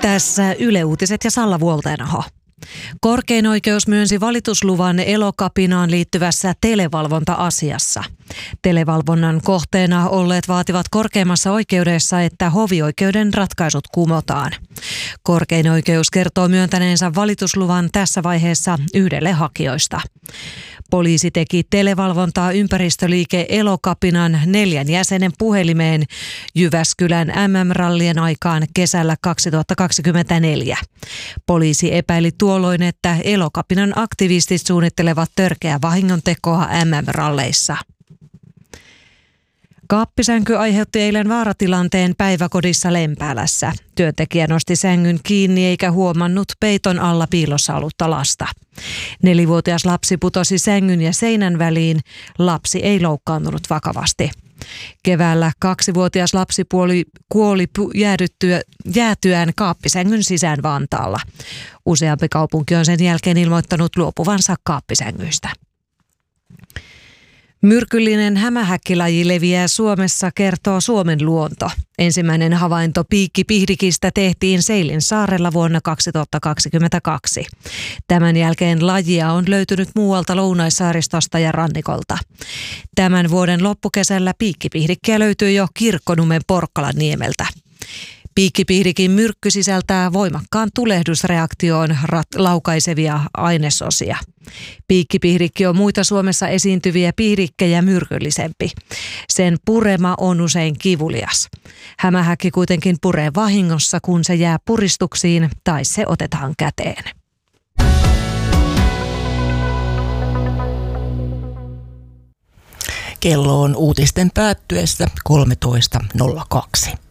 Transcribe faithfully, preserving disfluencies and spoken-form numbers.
Tässä Yle Uutiset ja Salla Vuoltenaho. Korkein oikeus myönsi valitusluvan Elokapinaan liittyvässä televalvonta-asiassa. Televalvonnan kohteena olleet vaativat korkeimmassa oikeudessa, että hovioikeuden ratkaisut kumotaan. Korkein oikeus kertoo myöntäneensä valitusluvan tässä vaiheessa yhdelle hakijoista. Poliisi teki televalvontaa ympäristöliike Elokapinan neljän jäsenen puhelimeen Jyväskylän M M-rallien aikaan kesällä kaksituhattakaksikymmentäneljä. Poliisi epäili tuolloin, että Elokapinan aktivistit suunnittelevat törkeää vahingontekoa M M-ralleissa. Kaappisänky aiheutti eilen vaaratilanteen päiväkodissa Lempäälässä. Työntekijä nosti sängyn kiinni eikä huomannut peiton alla piilossa ollutta lasta. Nelivuotias lapsi putosi sängyn ja seinän väliin. Lapsi ei loukkaantunut vakavasti. Keväällä kaksivuotias lapsipuoli kuoli jäädyttyä, jäätyään kaappisängyn sisään Vantaalla. Useampi kaupunki on sen jälkeen ilmoittanut luopuvansa kaappisängyistä. Myrkyllinen hämähäkkilaji leviää Suomessa, kertoo Suomen luonto. Ensimmäinen havainto piikkipihdikistä tehtiin Seilin saarella vuonna kaksituhattakaksikymmentäkaksi. Tämän jälkeen lajia on löytynyt muualta Lounaissaaristosta ja rannikolta. Tämän vuoden loppukesällä piikkipihdikkiä löytyi jo Kirkkonummen Porkkalanniemeltä. Piikkipihdikin myrkky sisältää voimakkaan tulehdusreaktioon rat- laukaisevia ainesosia. Piikkipihdikki on muita Suomessa esiintyviä pihdikkejä myrkyllisempi. Sen purema on usein kivulias. Hämähäkki kuitenkin puree vahingossa, kun se jää puristuksiin tai se otetaan käteen. Kello on uutisten päättyessä kolmetoista nolla kaksi.